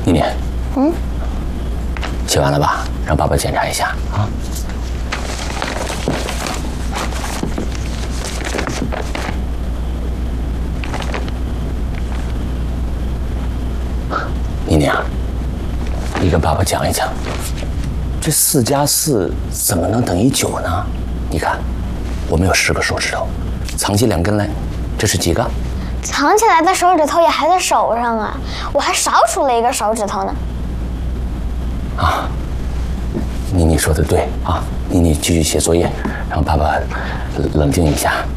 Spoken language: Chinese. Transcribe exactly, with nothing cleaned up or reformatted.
妮妮， 嗯， 写完了吧？让爸爸检查一下啊。妮妮啊，你跟爸爸讲一讲，这四加四怎么能等于九呢？你看，我们有十个手指头，藏起两根来，这是几个？ 藏起来的手指头也还在手上啊，我还少数了一个手指头呢。 啊，妮妮说的对啊，妮妮继续写作业，让爸爸冷静一下。